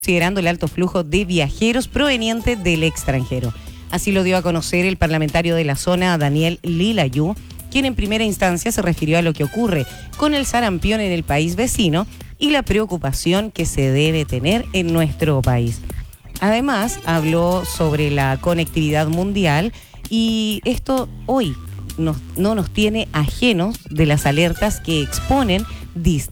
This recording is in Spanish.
considerando el alto flujo de viajeros provenientes del extranjero. Así lo dio a conocer el parlamentario de la zona, Daniel Lilayú, quien en primera instancia se refirió a lo que ocurre con el sarampión en el país vecino y la preocupación que se debe tener en nuestro país. Además, habló sobre la conectividad mundial y esto hoy no nos tiene ajenos de las alertas que exponen distintos